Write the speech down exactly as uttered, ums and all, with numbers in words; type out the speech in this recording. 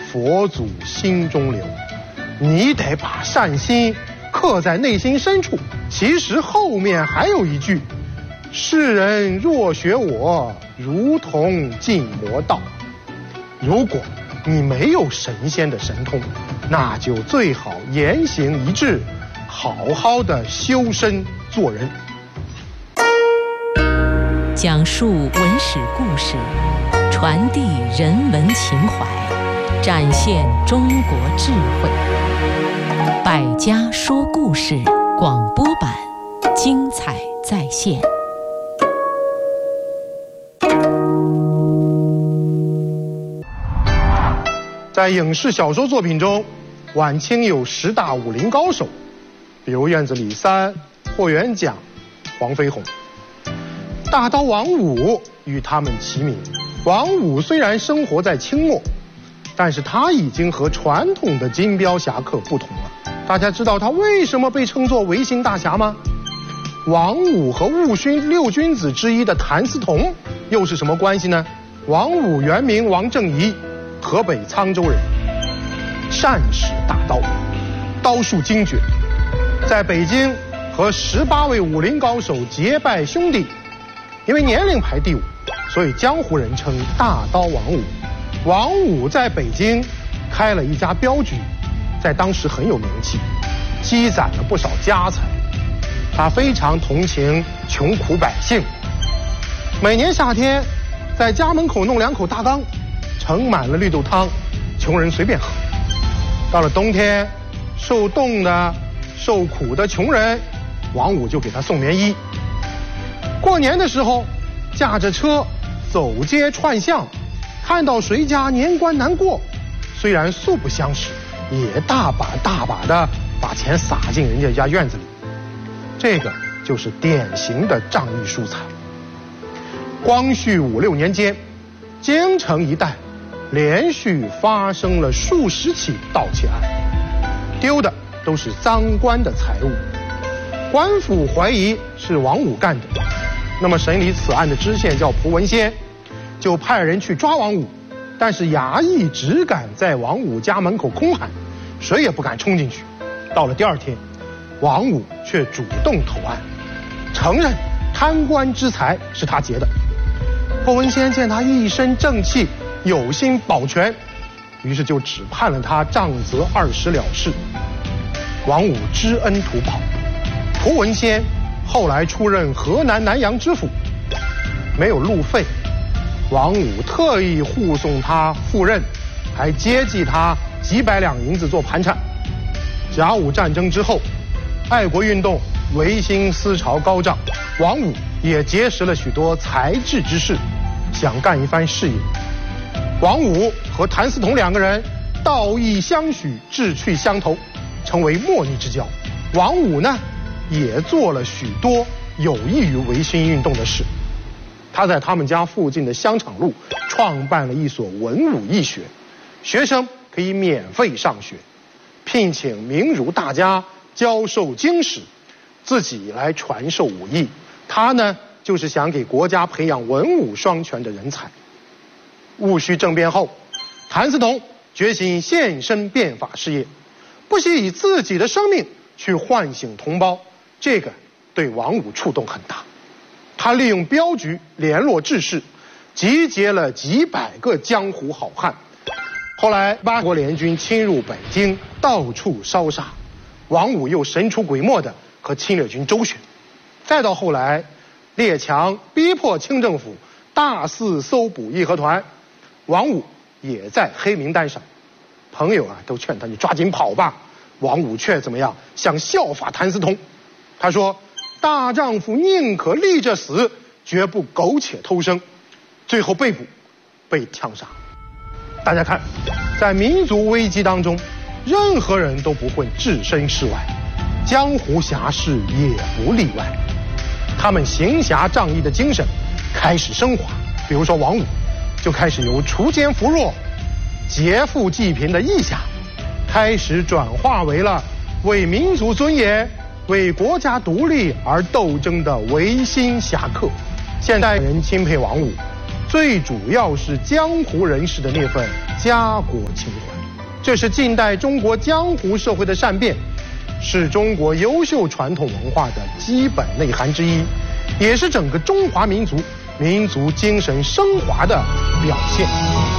佛祖心中留。你得把善心刻在内心深处。其实后面还有一句：世人若学我，如同进魔道。如果你没有神仙的神通，那就最好言行一致，好好的修身做人。 讲述文史故事，传递人文情怀，展现中国智慧。百家说故事广播版，精彩再现。 在影视小说作品中，晚清有十大武林高手，比如院子李三、霍元甲、黄飞鸿。大刀王五与他们齐名。王五虽然生活在清末，但是他已经和传统的金标侠客不同了。大家知道他为什么被称作维新大侠吗？王五和戊戌六君子之一的谭嗣同又是什么关系呢？王五原名王正仪，河北沧州人，善使大刀，刀术精绝，在北京和十八位武林高手结拜兄弟。因为年龄排第五，所以江湖人称大刀王五。王五在北京开了一家镖局，在当时很有名气，积攒了不少家财。他非常同情穷苦百姓，每年夏天在家门口弄两口大缸，盛满了绿豆汤，穷人随便喝。到了冬天，受冻的、受苦的穷人，王五就给他送棉衣。过年的时候，驾着车走街串巷，看到谁家年关难过，虽然素不相识，也大把大把的把钱撒进人家家院子里。这个就是典型的仗义疏财。光绪五六年间，京城一带连续发生了数十起盗窃案，丢的都是赃官的财物。官府怀疑是王五干的，那么审理此案的知县叫蒲文先，就派人去抓王五，但是衙役只敢在王五家门口空喊，谁也不敢冲进去。到了第二天，王五却主动投案，承认贪官之财是他劫的。蒲文先见他一身正气，有心保全，于是就只判了他杖责二十了事。王五知恩图报，蒲文先后来出任河南南阳知府，没有路费，王五特意护送他赴任，还接济他几百两银子做盘缠。甲午战争之后，爱国运动、维新思潮高涨，王五也结识了许多才智之士，想干一番事业。王五和谭嗣同两个人道义相许，志趣相投，成为莫逆之交。王五呢，也做了许多有益于维新运动的事。他在他们家附近的香场路创办了一所文武义学，学生可以免费上学，聘请名儒大家教授经史，自己来传授武艺。他呢，就是想给国家培养文武双全的人才。戊戌政变后，谭嗣同决心献身变法事业，不惜以自己的生命去唤醒同胞，这个对王五触动很大。他利用镖局联络志士，集结了几百个江湖好汉。后来八国联军侵入北京，到处烧杀，王五又神出鬼没的和侵略军周旋。再到后来，列强逼迫清政府大肆搜捕义和团，王五也在黑名单上。朋友啊都劝他，你抓紧跑吧。王五却怎么样？想效法谭嗣同。他说，大丈夫宁可立着死，绝不苟且偷生。最后被捕，被枪杀。大家看，在民族危机当中，任何人都不会置身事外，江湖侠士也不例外。他们行侠仗义的精神开始升华。比如说王五就开始由锄奸扶弱、劫富济贫的义侠，开始转化为了为民族尊严、为国家独立而斗争的维新侠客。现代人钦佩王五，最主要是江湖人士的那份家国情怀。 这是近代中国江湖社会的善变，是中国优秀传统文化的基本内涵之一，也是整个中华民族民族精神升华的表现。